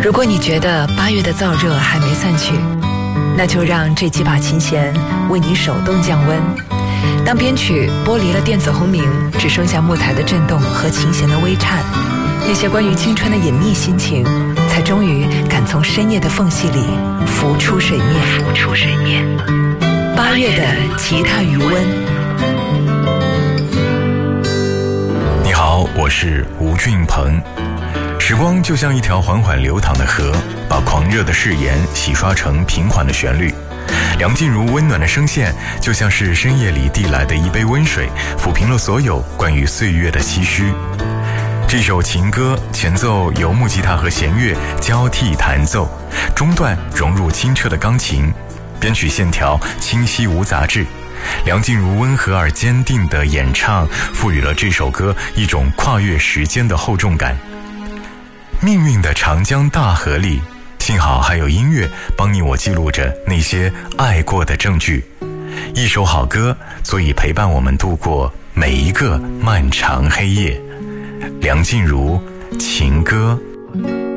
如果你觉得8月的燥热还没散去，那就让这几把琴弦为你手动降温。当编曲剥离了电子轰鸣，只剩下木材的震动和琴弦的微颤，那些关于青春的隐秘心情，才终于敢从深夜的缝隙里浮出水面。8月的吉他余温。 你好，我是吴俊鹏。时光就像一条缓缓流淌的河，把狂热的誓言洗刷成平缓的旋律。梁静茹温暖的声线，就像是深夜里递来的一杯温水，抚平了所有关于岁月的唏嘘。这首情歌前奏由木吉他和弦乐交替弹奏，中段融入清澈的钢琴，编曲线条清晰无杂质。梁静茹温和而坚定的演唱，赋予了这首歌一种跨越时间的厚重感。命运的长江大河里，幸好还有音乐帮你我记录着那些爱过的证据。一首好歌足以陪伴我们度过每一个漫长黑夜。梁静茹情歌。